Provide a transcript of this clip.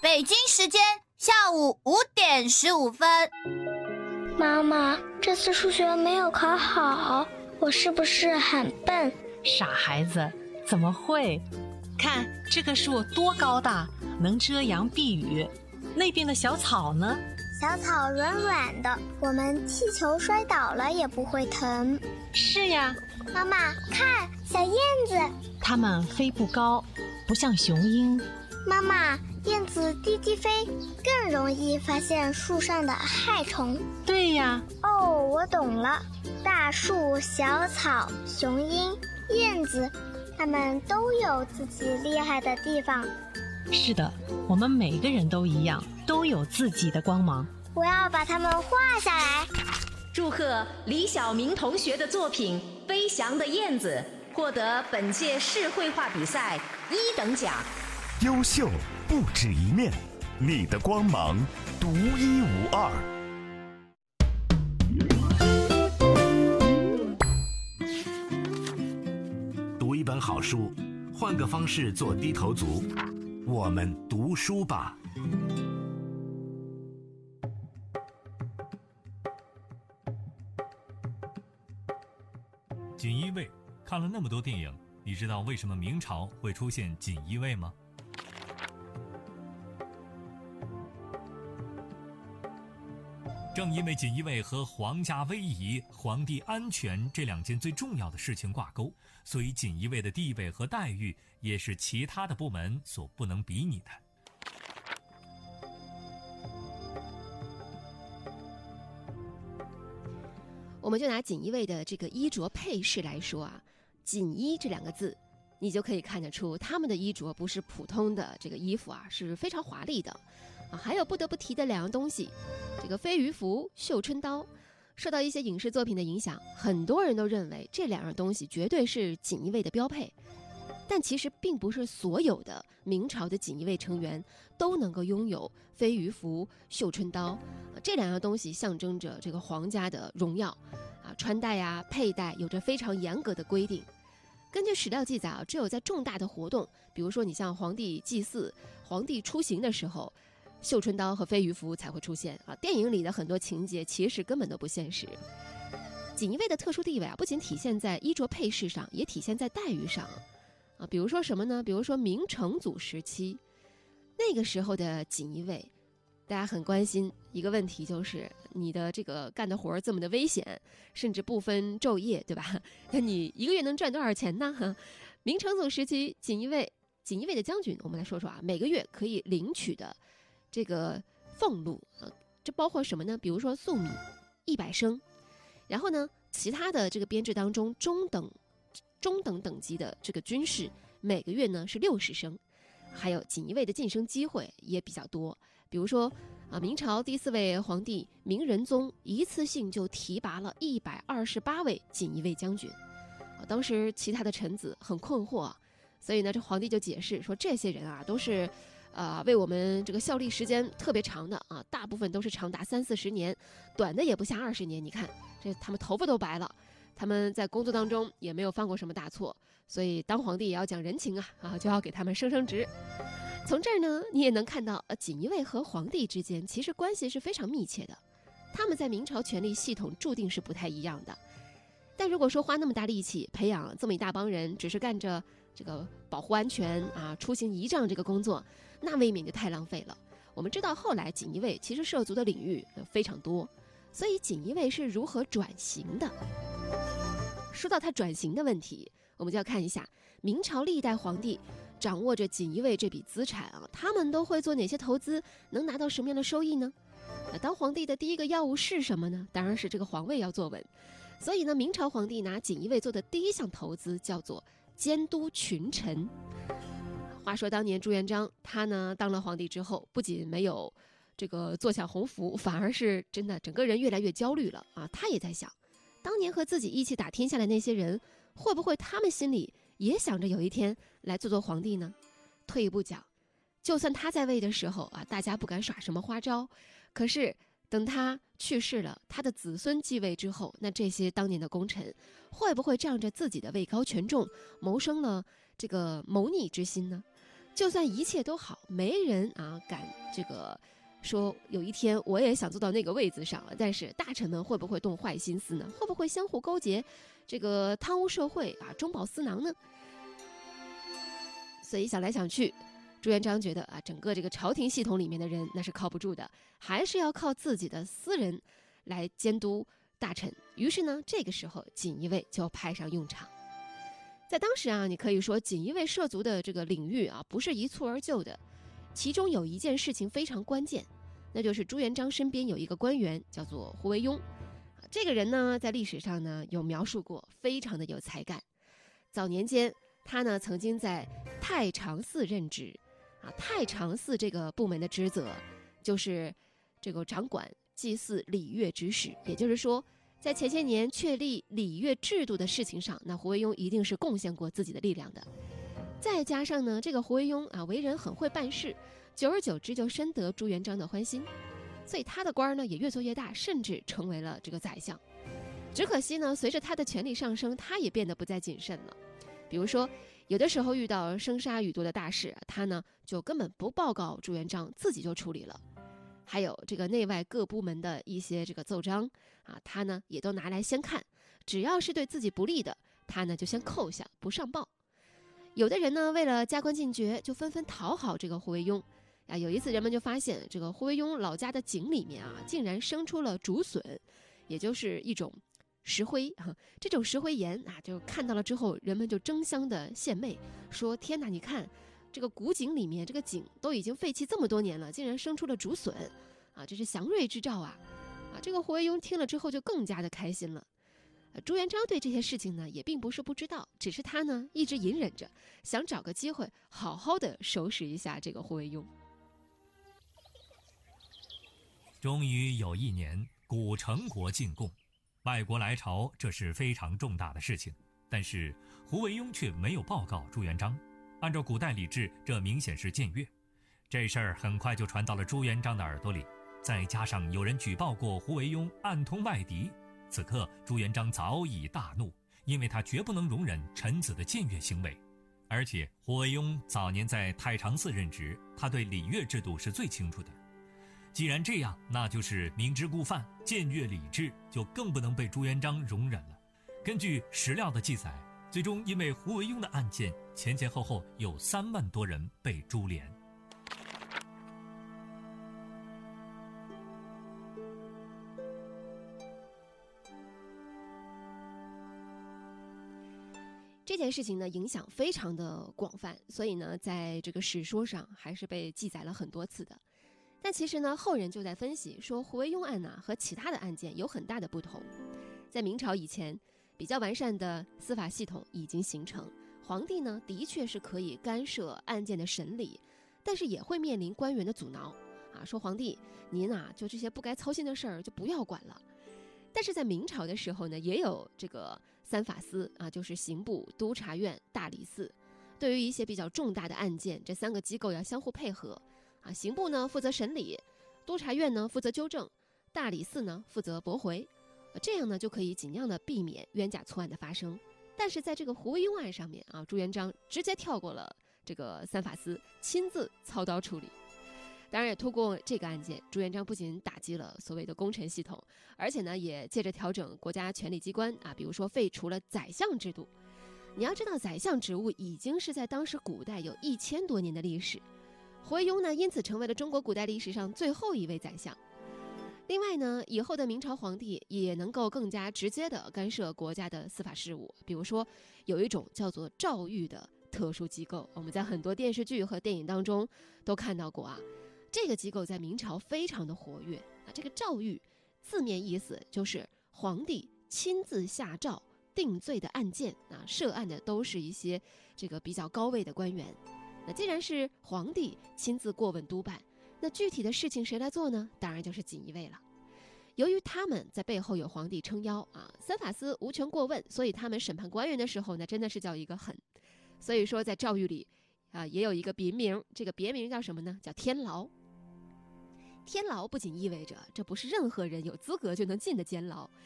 北京时间下午5点15分。 妈妈，这次数学没有考好，我是不是很笨？ 傻孩子，怎么会？看这个树多高大，能遮阳避雨。那边的小草呢？ 小草软软的，我们踢球摔倒了也不会疼。 是呀。 妈妈，看小燕子， 它们飞不高，不像雄鹰。 妈妈，燕子低低飞，更容易发现树上的害虫。 对呀。 哦，我懂了，大树、小草、雄鹰、燕子，它们都有自己厉害的地方。 是的，我们每个人都一样，都有自己的光芒。 我要把它们画下来。 祝贺李晓明同学的作品《飞翔的燕子》获得本届市绘画比赛1等奖。 优秀不止一面，你的光芒独一无二。 读一本好书，换个方式做低头族。我们读书吧。 锦衣卫，看了那么多电影，你知道为什么明朝会出现锦衣卫吗？正因为锦衣卫和皇家威仪、皇帝安全这2件最重要的事情挂钩，所以锦衣卫的地位和待遇也是其他的部门所不能比拟的。 我们就拿锦衣卫的这个衣着配饰来说啊，锦衣这2个字，你就可以看得出他们的衣着不是普通的这个衣服啊，是非常华丽的啊。还有不得不提的2样东西，这个飞鱼服、绣春刀，受到一些影视作品的影响，很多人都认为这2样东西绝对是锦衣卫的标配。但其实并不是所有的明朝的锦衣卫成员都能够拥有飞鱼服、绣春刀，这2样东西象征着这个皇家的荣耀啊，穿戴呀、佩戴有着非常严格的规定。根据史料记载啊，只有在重大的活动，比如说你像皇帝祭祀、皇帝出行的时候，绣春刀和飞鱼服才会出现啊。电影里的很多情节其实根本都不现实。锦衣卫的特殊地位啊，不仅体现在衣着配饰上，也体现在待遇上啊。比如说什么呢？比如说明成祖时期，那个时候的锦衣卫，大家很关心一个问题，就是你的这个干的活这么的危险，甚至不分昼夜，对吧？那你1个月能赚多少钱呢？明成祖时期，锦衣卫的将军，我们来说说啊，每个月可以领取的这个俸禄啊，这包括什么呢？比如说粟米100升，然后呢，其他的这个编制当中中等等级的这个军士，每个月呢是60升。还有锦衣卫的晋升机会也比较多，比如说啊，明朝第4位皇帝明仁宗一次性就提拔了128位锦衣卫将军啊。当时其他的臣子很困惑，所以呢，这皇帝就解释说，这些人啊都是为我们这个效力时间特别长的啊，大部分都是长达30-40年，短的也不下20年。你看这他们头发都白了，他们在工作当中也没有犯过什么大错，所以当皇帝也要讲人情啊，就要给他们升职。从这儿呢，你也能看到锦衣卫和皇帝之间其实关系是非常密切的，他们在明朝权力系统注定是不太一样的。但如果说花那么大力气培养这么一大帮人，只是干着这个保护安全啊、出行仪仗这个工作，那未免就太浪费了。我们知道后来锦衣卫其实涉足的领域非常多，所以锦衣卫是如何转型的。说到它转型的问题，我们就要看一下明朝历代皇帝掌握着锦衣卫这笔资产啊，他们都会做哪些投资，能拿到什么样的收益呢？当皇帝的第一个要务是什么呢？当然是这个皇位要坐稳。所以呢，明朝皇帝拿锦衣卫做的第一项投资叫做监督群臣。话说当年朱元璋他呢当了皇帝之后，不仅没有这个坐享鸿福，反而是真的整个人越来越焦虑了啊。他也在想，当年和自己一起打天下的那些人，会不会他们心里也想着有一天来做皇帝呢？退一步讲，就算他在位的时候啊，大家不敢耍什么花招，可是等他去世了，他的子孙继位之后，那这些当年的功臣会不会仗着自己的位高权重，谋生了这个谋逆之心呢？ 就算一切都好，没人敢这个说有一天我也想坐到那个位子上了，但是大臣们会不会动坏心思呢？会不会相互勾结，这个贪污受贿中饱私囊呢？所以想来想去，朱元璋觉得整个这个朝廷系统里面的人那是靠不住的，还是要靠自己的私人来监督大臣。于是呢，这个时候锦衣卫就派上用场。在当时你可以说锦衣卫涉足的这个领域不是一蹴而就的，其中有一件事情非常关键，那就是朱元璋身边有一个官员叫做胡惟庸。这个人呢，在历史上呢有描述过，非常的有才干。早年间，他呢曾经在太常寺任职。太常寺这个部门的职责就是这个掌管祭祀礼乐之事，也就是说，在前些年确立礼乐制度的事情上，那胡惟庸一定是贡献过自己的力量的。再加上呢，这个胡惟庸为人很会办事，久而久之就深得朱元璋的欢心，所以他的官呢也越做越大，甚至成为了这个宰相。只可惜呢，随着他的权力上升，他也变得不再谨慎了。比如说，有的时候遇到生杀予夺的大事，他呢就根本不报告朱元璋，自己就处理了。还有这个内外各部门的一些这个奏章他呢也都拿来先看，只要是对自己不利的，他呢就先扣下不上报。有的人呢为了加官进爵，就纷纷讨好这个胡惟庸。有一次人们就发现，这个胡惟庸老家的井里面竟然生出了竹笋，也就是一种石灰这种石灰岩就看到了之后，人们就争相的献媚，说天哪，你看这个古井里面，这个井都已经废弃这么多年了，竟然生出了竹笋这是祥瑞之兆这个胡惟庸听了之后就更加的开心了。朱元璋对这些事情呢也并不是不知道，只是他呢一直隐忍着，想找个机会好好的收拾一下这个胡惟庸。 终于有一年，古城国进贡，外国来朝，这是非常重大的事情。但是胡惟庸却没有报告朱元璋，按照古代礼制，这明显是僭越。这事儿很快就传到了朱元璋的耳朵里，再加上有人举报过胡惟庸暗通外敌，此刻朱元璋早已大怒，因为他绝不能容忍臣子的僭越行为。而且胡惟庸早年在太常寺任职，他对礼乐制度是最清楚的。既然这样，那就是明知故犯，僭越礼制，就更不能被朱元璋容忍了。根据史料的记载，最终因为胡惟庸的案件，前后后有3万多人被株连。 这件事情呢，影响非常的广泛，所以呢，在这个史书上还是被记载了很多次的。但其实呢，后人就在分析说，胡惟庸案和其他的案件有很大的不同。在明朝以前，比较完善的司法系统已经形成，皇帝呢的确是可以干涉案件的审理，但是也会面临官员的阻挠说皇帝您就这些不该操心的事儿就不要管了。但是在明朝的时候呢，也有这个3法司就是刑部、督察院、大理寺。对于一些比较重大的案件，这3个机构要相互配合刑部呢负责审理，督察院呢负责纠正，大理寺呢负责驳回，这样呢就可以尽量的避免冤假错案的发生。但是在这个胡惟庸案上面朱元璋直接跳过了这个3法司，亲自操刀处理。当然也通过这个案件，朱元璋不仅打击了所谓的功臣系统，而且呢也借着调整国家权力机关比如说废除了宰相制度。你要知道，宰相职务已经是在当时古代有1000多年的历史。胡惟庸呢，因此成为了中国古代历史上最后一位宰相。另外呢，以后的明朝皇帝也能够更加直接地干涉国家的司法事务。比如说，有一种叫做诏狱的特殊机构，我们在很多电视剧和电影当中都看到过这个机构在明朝非常的活跃这个诏狱字面意思就是皇帝亲自下诏定罪的案件涉案的都是一些这个比较高位的官员。那既然是皇帝亲自过问督办，那具体的事情谁来做呢？当然就是锦衣卫了。由于他们在背后有皇帝撑腰3法司无权过问，所以他们审判官员的时候呢，真的是叫一个狠。所以说在诏狱里也有一个别名，这个别名叫什么呢？叫天牢。天牢不仅意味着这不是任何人有资格就能进的监牢，